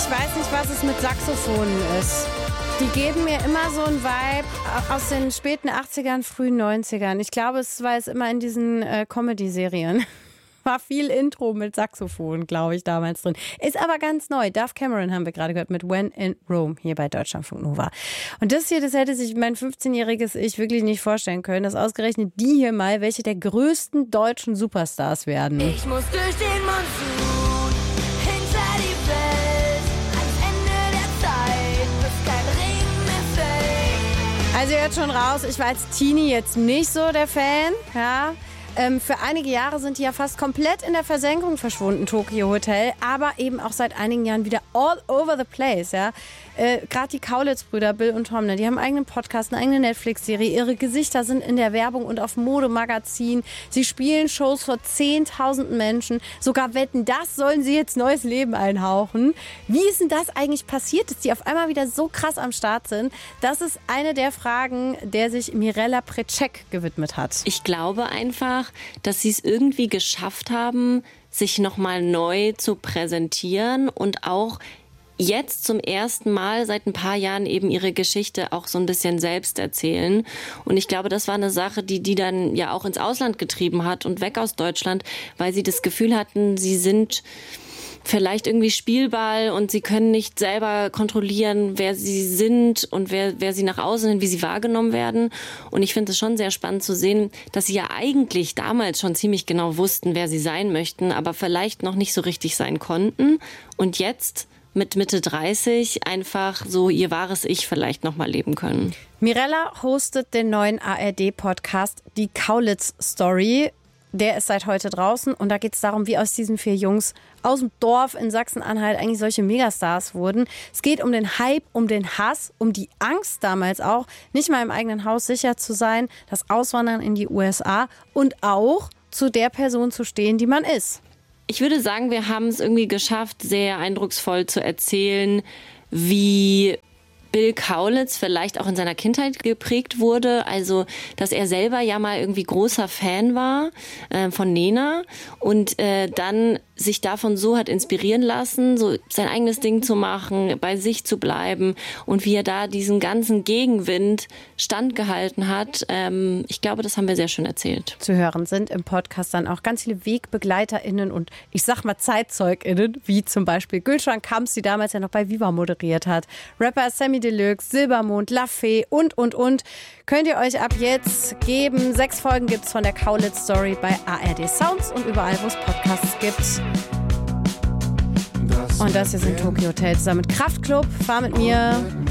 Ich weiß nicht, was es mit Saxophonen ist. Die geben mir immer so einen Vibe aus den späten 80ern, frühen 90ern. Ich glaube, es war immer in diesen Comedy-Serien. War viel Intro mit Saxophon, glaube ich, damals drin. Ist aber ganz neu. Dove Cameron haben wir gerade gehört mit When in Rome hier bei Deutschlandfunk Nova. Und das hier, das hätte sich mein 15-jähriges Ich wirklich nicht vorstellen können, dass ausgerechnet die hier mal welche der größten deutschen Superstars werden. Ich muss durch den Monsun, hinter die Welt, ans Ende der Zeit, bis kein Regen mehr fällt. Also ihr hört schon raus, ich war als Teenie jetzt nicht so der Fan, ja. Für einige Jahre sind die ja fast komplett in der Versenkung verschwunden, Tokio Hotel, aber eben auch seit einigen Jahren wieder all over the place, ja. Gerade die Kaulitz-Brüder, Bill und Tom, die haben einen eigenen Podcast, eine eigene Netflix-Serie, ihre Gesichter sind in der Werbung und auf Modemagazinen, sie spielen Shows vor 10.000 Menschen, sogar Wetten, das sollen sie jetzt neues Leben einhauchen. Wie ist denn das eigentlich passiert, dass die auf einmal wieder so krass am Start sind? Das ist eine der Fragen, der sich Mirella Precek gewidmet hat. Ich glaube einfach, dass sie es irgendwie geschafft haben, sich nochmal neu zu präsentieren und auch jetzt zum ersten Mal seit ein paar Jahren eben ihre Geschichte auch so ein bisschen selbst erzählen. Und ich glaube, das war eine Sache, die dann ja auch ins Ausland getrieben hat und weg aus Deutschland, weil sie das Gefühl hatten, sie sind vielleicht irgendwie Spielball und sie können nicht selber kontrollieren, wer sie sind und wer sie nach außen hin, wie sie wahrgenommen werden. Und ich finde es schon sehr spannend zu sehen, dass sie ja eigentlich damals schon ziemlich genau wussten, wer sie sein möchten, aber vielleicht noch nicht so richtig sein konnten. Und jetzt mit Mitte 30 einfach so ihr wahres Ich vielleicht noch mal leben können. Mirella hostet den neuen ARD-Podcast Die Kaulitz-Story. Der ist seit heute draußen und da geht es darum, wie aus diesen 4 Jungs aus dem Dorf in Sachsen-Anhalt eigentlich solche Megastars wurden. Es geht um den Hype, um den Hass, um die Angst damals auch, nicht mal im eigenen Haus sicher zu sein, das Auswandern in die USA und auch zu der Person zu stehen, die man ist. Ich würde sagen, wir haben es irgendwie geschafft, sehr eindrucksvoll zu erzählen, wie Bill Kaulitz vielleicht auch in seiner Kindheit geprägt wurde. Also, dass er selber ja mal irgendwie großer Fan war von Nena und dann sich davon so hat inspirieren lassen, so sein eigenes Ding zu machen, bei sich zu bleiben und wie er da diesen ganzen Gegenwind standgehalten hat. Ich glaube, das haben wir sehr schön erzählt. Zu hören sind im Podcast dann auch ganz viele WegbegleiterInnen und ich sag mal ZeitzeugInnen, wie zum Beispiel Gülşan Kamps, die damals ja noch bei Viva moderiert hat, Rapper Sammy Deluxe, Silbermond, Lafay und. Könnt ihr euch ab jetzt geben. 6 Folgen gibt's von der Kaulitz-Story bei ARD Sounds und überall, wo es Podcasts gibt. Und das hier sind Tokio Hotel zusammen mit Kraftklub. Fahr mit mir